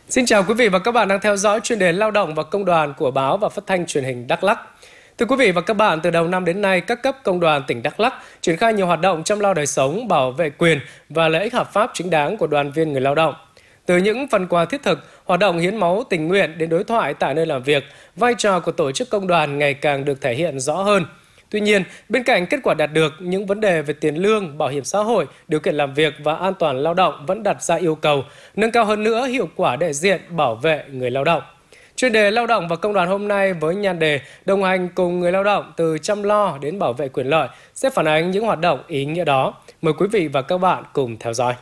Xin chào quý vị và các bạn đang theo dõi chuyên đề Lao động và Công đoàn của Báo và Phát thanh Truyền hình Đắk Lắk. Thưa quý vị và các bạn, từ đầu năm đến nay, các cấp công đoàn tỉnh Đắk Lắk triển khai nhiều hoạt động chăm lo đời sống, bảo vệ quyền và lợi ích hợp pháp chính đáng của đoàn viên người lao động. Từ những phần quà thiết thực, hoạt động hiến máu tình nguyện đến đối thoại tại nơi làm việc, vai trò của tổ chức công đoàn ngày càng được thể hiện rõ hơn. Tuy nhiên, bên cạnh kết quả đạt được, những vấn đề về tiền lương, bảo hiểm xã hội, điều kiện làm việc và an toàn lao động vẫn đặt ra yêu cầu nâng cao hơn nữa hiệu quả đại diện bảo vệ người lao động. Chuyên đề Lao động và Công đoàn hôm nay với nhan đề đồng hành cùng người lao động từ chăm lo đến bảo vệ quyền lợi sẽ phản ánh những hoạt động ý nghĩa đó. Mời quý vị và các bạn cùng theo dõi.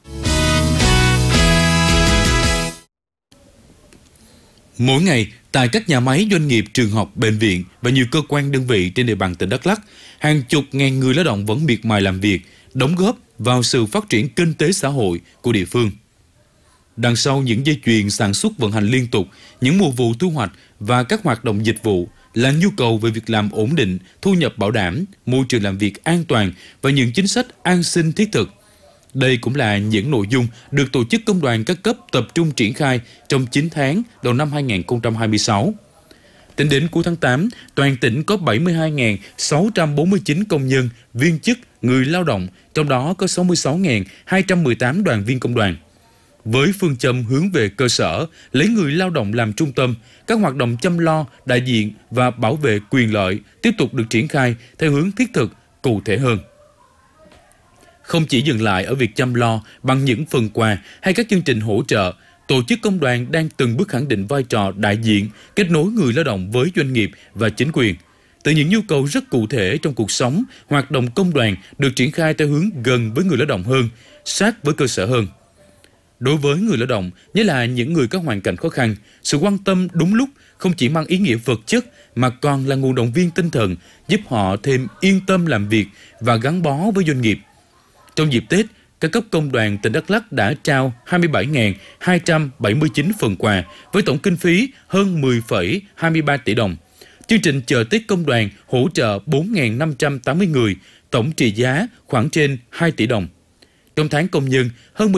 Mỗi ngày, tại các nhà máy, doanh nghiệp, trường học, bệnh viện và nhiều cơ quan đơn vị trên địa bàn tỉnh Đắk Lắk, hàng chục ngàn người lao động vẫn miệt mài làm việc, đóng góp vào sự phát triển kinh tế xã hội của địa phương. Đằng sau những dây chuyền sản xuất vận hành liên tục, những mùa vụ thu hoạch và các hoạt động dịch vụ là nhu cầu về việc làm ổn định, thu nhập bảo đảm, môi trường làm việc an toàn và những chính sách an sinh thiết thực. Đây cũng là những nội dung được tổ chức công đoàn các cấp tập trung triển khai trong 9 tháng đầu năm 2026. Tính đến cuối tháng 8, toàn tỉnh có 72.649 công nhân, viên chức, người lao động, trong đó có 66.218 đoàn viên công đoàn. Với phương châm hướng về cơ sở, lấy người lao động làm trung tâm, các hoạt động chăm lo, đại diện và bảo vệ quyền lợi tiếp tục được triển khai theo hướng thiết thực, cụ thể hơn. Không chỉ dừng lại ở việc chăm lo bằng những phần quà hay các chương trình hỗ trợ, tổ chức công đoàn đang từng bước khẳng định vai trò đại diện, kết nối người lao động với doanh nghiệp và chính quyền. Từ những nhu cầu rất cụ thể trong cuộc sống, hoạt động công đoàn được triển khai theo hướng gần với người lao động hơn, sát với cơ sở hơn. Đối với người lao động, nhất là những người có hoàn cảnh khó khăn, sự quan tâm đúng lúc không chỉ mang ý nghĩa vật chất mà còn là nguồn động viên tinh thần, giúp họ thêm yên tâm làm việc và gắn bó với doanh nghiệp. Trong dịp Tết, các cấp công đoàn tỉnh Đắk Lắk đã trao 27.279 phần quà với tổng kinh phí hơn 10,23 tỷ đồng. Chương trình chợ Tết công đoàn hỗ trợ 4.580 người, tổng trị giá khoảng trên 2 tỷ đồng. Trong tháng công nhân, hơn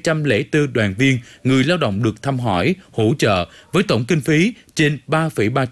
15.204 đoàn viên, người lao động được thăm hỏi, hỗ trợ với tổng kinh phí trên 3,3